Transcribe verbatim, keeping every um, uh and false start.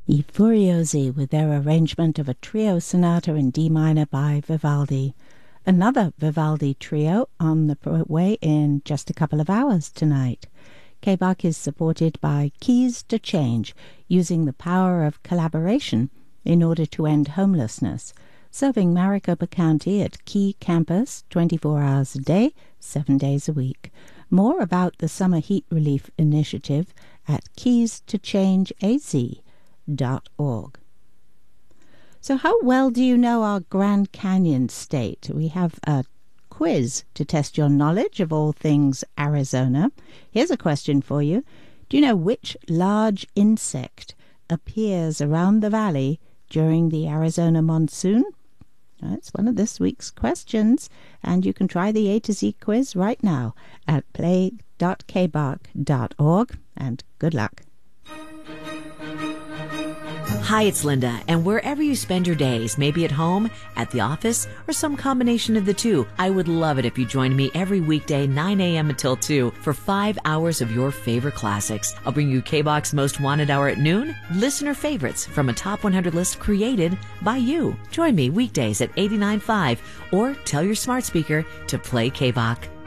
I Furiosi with their arrangement of a trio sonata in D minor by Vivaldi. Another Vivaldi trio on the way in just a couple of hours tonight. K-Bach is supported by Keys to Change, using the power of collaboration in order to end homelessness, serving Maricopa County at Key Campus twenty-four hours a day, seven days a week. More about the Summer Heat Relief Initiative at keys to change a z dot org. So how well do you know our Grand Canyon state? We have a quiz to test your knowledge of all things Arizona. Here's a question for you. Do you know which large insect appears around the valley during the Arizona monsoon? That's one of this week's questions, and you can try the A to Z quiz right now at play dot k bach dot org, and good luck. Hi, it's Linda, and wherever you spend your days, maybe at home, at the office, or some combination of the two, I would love it if you joined me every weekday nine a.m. until two for five hours of your favorite classics. I'll bring you K-Bach's Most Wanted Hour at noon, listener favorites from a top one hundred list created by you. Join me weekdays at eighty-nine point five, or tell your smart speaker to play K-Bach.